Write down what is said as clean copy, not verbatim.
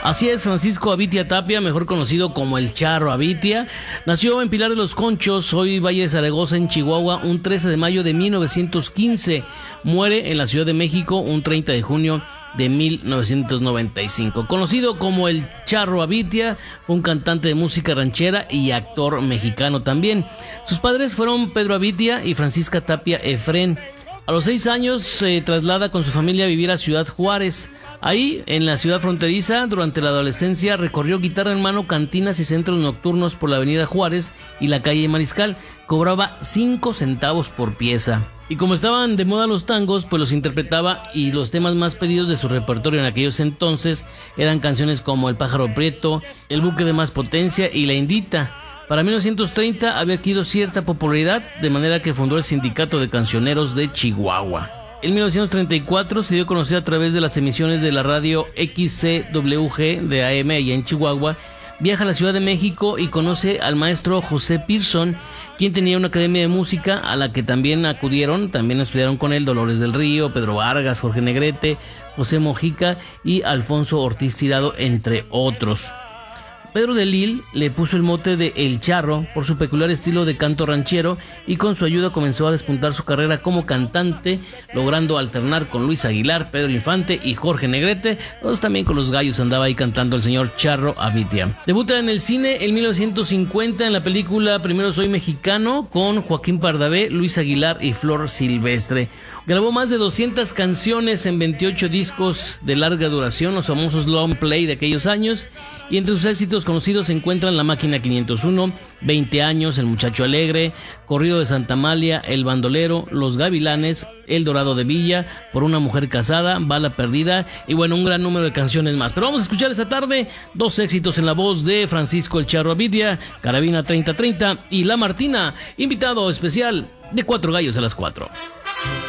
Así es, Francisco Avitia Tapia, mejor conocido como el Charro Avitia, nació en Pilar de los Conchos, hoy Valle de Zaragoza, en Chihuahua, un 13 de mayo de 1915. Muere en la Ciudad de México un 30 de junio de 1995. Conocido como el Charro Avitia, fue un cantante de música ranchera y actor mexicano también. Sus padres fueron Pedro Avitia y Francisca Tapia Efrén. A los 6 años se traslada con su familia a vivir a Ciudad Juárez. Ahí, en la ciudad fronteriza, durante la adolescencia recorrió guitarra en mano cantinas y centros nocturnos por la avenida Juárez y la calle Mariscal. Cobraba 5 centavos por pieza. Y como estaban de moda los tangos, pues los interpretaba, y los temas más pedidos de su repertorio en aquellos entonces eran canciones como El pájaro prieto, El buque de más potencia y La Indita. Para 1930 había adquirido cierta popularidad, de manera que fundó el Sindicato de Cancioneros de Chihuahua. En 1934 se dio a conocer a través de las emisiones de la radio XCWG de AM allá en Chihuahua. Viaja a la Ciudad de México y conoce al maestro José Pearson, quien tenía una academia de música a la que también estudiaron con él Dolores del Río, Pedro Vargas, Jorge Negrete, José Mojica y Alfonso Ortiz Tirado, entre otros. Pedro de Lille le puso el mote de El Charro por su peculiar estilo de canto ranchero, y con su ayuda comenzó a despuntar su carrera como cantante, logrando alternar con Luis Aguilar, Pedro Infante y Jorge Negrete. Todos también con los gallos andaba ahí cantando el señor Charro Avitia. Debuta en el cine en 1950 en la película Primero Soy Mexicano, con Joaquín Pardavé, Luis Aguilar y Flor Silvestre. Grabó más de 200 canciones en 28 discos de larga duración, los famosos long play de aquellos años, y entre sus éxitos conocidos se encuentran La Máquina 501, 20 años, El Muchacho Alegre, Corrido de Santa Amalia, El Bandolero, Los Gavilanes, El Dorado de Villa, Por una mujer casada, Bala perdida, y bueno, un gran número de canciones más. Pero vamos a escuchar esta tarde 2 éxitos en la voz de Francisco el Charro Avitia, Carabina 3030 y La Martina, invitado especial de Cuatro Gallos a las 4.